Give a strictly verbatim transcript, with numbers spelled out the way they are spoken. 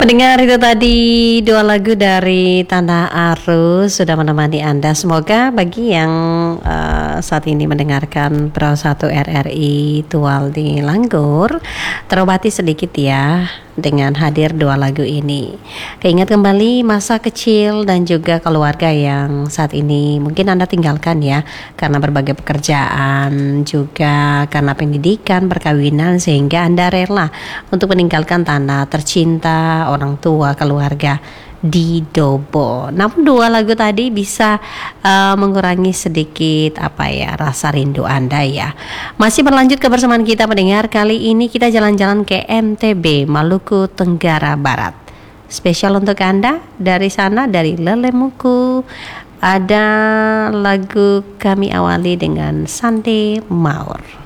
Pendengar, itu tadi dua lagu dari Tanah Aru sudah menemani Anda. Semoga bagi yang uh, saat ini mendengarkan Pro satu R R I Tual di Langgur terobati sedikit ya dengan hadir dua lagu ini. Keingat kembali masa kecil dan juga keluarga yang saat ini mungkin Anda tinggalkan ya, karena berbagai pekerjaan, juga karena pendidikan, perkawinan, sehingga Anda rela untuk meninggalkan tanah tercinta, orang tua, keluarga di Dobo. Namun dua lagu tadi bisa uh, mengurangi sedikit apa ya rasa rindu Anda ya. Masih berlanjut kebersamaan kita pendengar. Kali ini kita jalan-jalan ke N T B, Maluku Tenggara Barat. Spesial untuk Anda dari sana, dari Lelemuku, ada lagu kami awali dengan Sande Maur.